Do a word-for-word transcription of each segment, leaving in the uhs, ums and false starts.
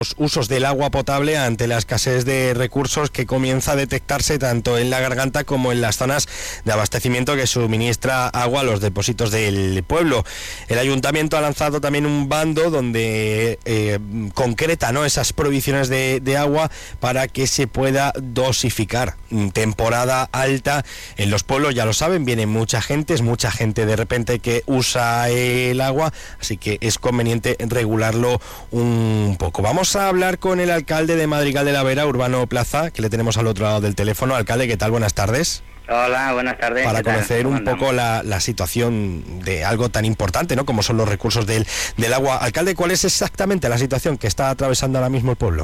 Los usos del agua potable ante la escasez de recursos que comienza a detectarse tanto en la garganta como en las zonas de abastecimiento que suministra agua a los depósitos del pueblo. El ayuntamiento ha lanzado también un bando donde eh, concreta, ¿no?, esas provisiones de, de agua para que se pueda dosificar. Temporada alta en los pueblos, ya lo saben, viene mucha gente, es mucha gente de repente que usa el agua, así que es conveniente regularlo un poco. Vamos a hablar con el alcalde de Madrigal de la Vera, Urbano Plaza, que le tenemos al otro lado del teléfono. Alcalde, ¿qué tal? Buenas tardes. Hola, buenas tardes. Para conocer un poco la, la situación de algo tan importante, ¿no?, como son los recursos del, del agua. Alcalde, ¿cuál es exactamente la situación que está atravesando ahora mismo el pueblo?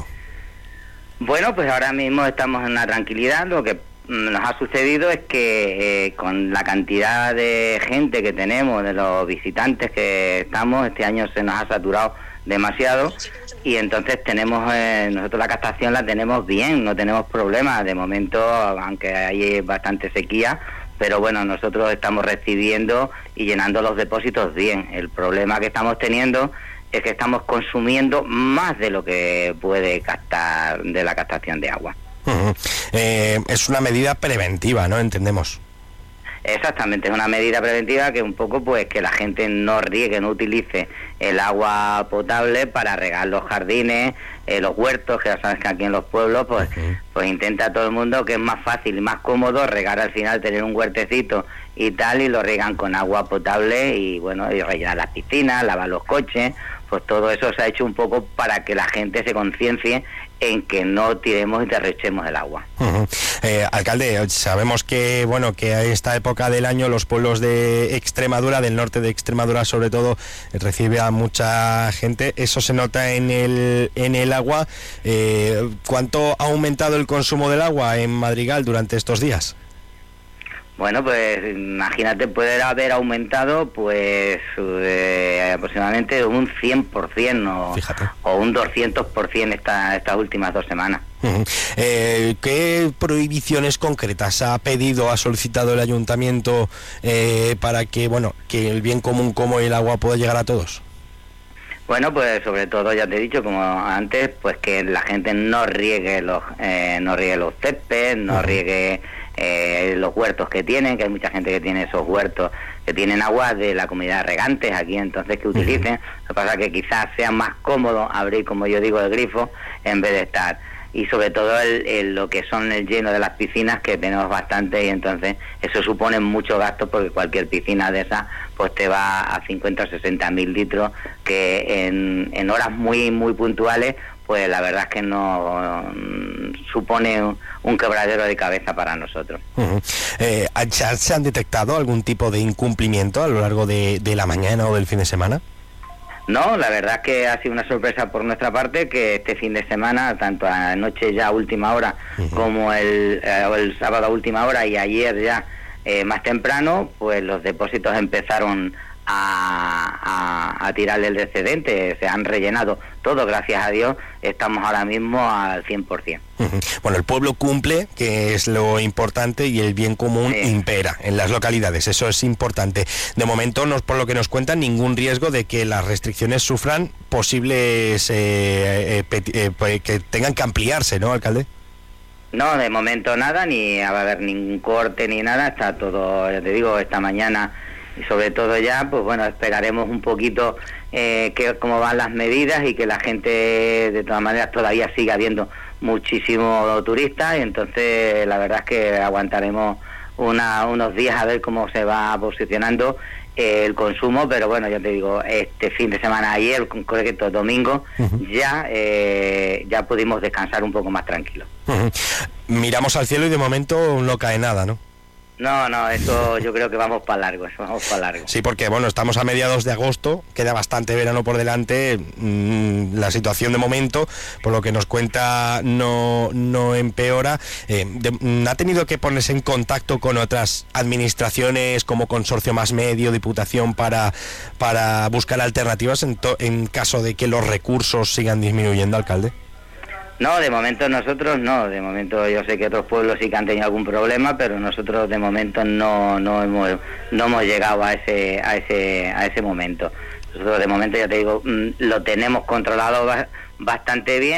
Bueno, pues ahora mismo estamos en una tranquilidad. Lo que nos ha sucedido es que eh, con la cantidad de gente que tenemos, de los visitantes que estamos, este año se nos ha saturado demasiado y entonces tenemos, eh, nosotros la captación la tenemos bien, no tenemos problemas. De momento, aunque hay bastante sequía, pero bueno, nosotros estamos recibiendo y llenando los depósitos bien. El problema que estamos teniendo es que estamos consumiendo más de lo que puede captar de la captación de agua. Uh-huh. Eh, es una medida preventiva, ¿no? Entendemos. Exactamente, es una medida preventiva que un poco pues que la gente no riegue, no utilice el agua potable para regar los jardines, eh, los huertos, que ya sabes que aquí en los pueblos pues, uh-huh. pues intenta todo el mundo que es más fácil y más cómodo regar al final, tener un huertecito y tal, y lo riegan con agua potable y bueno, y rellenar las piscinas, lavar los coches. Pues todo eso se ha hecho un poco para que la gente se conciencie en que no tiremos y derrochemos el agua. Uh-huh. Eh, alcalde, sabemos que bueno que a esta época del año los pueblos de Extremadura, del norte de Extremadura sobre todo, recibe a mucha gente. Eso se nota en el en el agua. Eh, ¿Cuánto ha aumentado el consumo del agua en Madrigal durante estos días? Bueno, pues imagínate, puede haber aumentado pues eh, aproximadamente un cien por ciento o, o un doscientos por ciento esta, estas últimas dos semanas. Uh-huh. Eh, ¿Qué prohibiciones concretas ha pedido, ha solicitado el ayuntamiento eh, para que, bueno, que el bien común como el agua pueda llegar a todos? Bueno, pues sobre todo, ya te he dicho, como antes, pues que la gente no riegue los eh, no riegue los céspedes, no uh-huh. riegue eh, los huertos que tienen, que hay mucha gente que tiene esos huertos que tienen agua de la comunidad de regantes aquí, entonces que utilicen. Uh-huh. Lo que pasa es que quizás sea más cómodo abrir, como yo digo, el grifo en vez de estar. Y sobre todo el, el, lo que son el lleno de las piscinas, que tenemos bastante, y entonces eso supone mucho gasto, porque cualquier piscina de esas pues te va a cincuenta o sesenta mil litros, que en, en horas muy muy puntuales pues la verdad es que no um, supone un, un quebradero de cabeza para nosotros. Uh-huh. eh, ¿Se han detectado algún tipo de incumplimiento a lo largo de, de la mañana o del fin de semana? No, la verdad es que ha sido una sorpresa por nuestra parte que este fin de semana, tanto anoche ya a última hora uh-huh. como el, eh, el sábado a última hora y ayer ya eh, más temprano, pues los depósitos empezaron a, a, a tirarle el excedente, se han rellenado todo, gracias a Dios, estamos ahora mismo al cien por ciento. Uh-huh. Bueno, el pueblo cumple, que es lo importante, y el bien común sí. impera en las localidades, eso es importante. De momento, nos, por lo que nos cuentan, ningún riesgo de que las restricciones sufran posibles, eh, eh, peti- eh, que tengan que ampliarse, ¿no, alcalde? No, de momento nada, ni va a haber ningún corte ni nada, está todo, ya te digo, esta mañana. Y sobre todo ya, pues bueno, esperaremos un poquito eh, que cómo van las medidas y que la gente, de todas maneras, todavía siga habiendo muchísimos turistas, y entonces la verdad es que aguantaremos una, unos días a ver cómo se va posicionando eh, el consumo, pero bueno, ya te digo, este fin de semana, ayer, con concreto domingo, uh-huh. ya eh, ya pudimos descansar un poco más tranquilos. Uh-huh. Miramos al cielo y de momento no cae nada, ¿no? No, no, eso yo creo que vamos para largo, eso vamos para largo. Sí, porque bueno, estamos a mediados de agosto, queda bastante verano por delante, mmm, la situación de momento, por lo que nos cuenta, no, no empeora. Eh, de, ¿Ha tenido que ponerse en contacto con otras administraciones como Consorcio Más Medio, Diputación, para, para buscar alternativas en, to, en caso de que los recursos sigan disminuyendo, alcalde? No, de momento nosotros no, de momento yo sé que otros pueblos sí que han tenido algún problema, pero nosotros de momento no no hemos no hemos llegado a ese a ese a ese momento. Nosotros de momento, ya te digo, lo tenemos controlado bastante bien.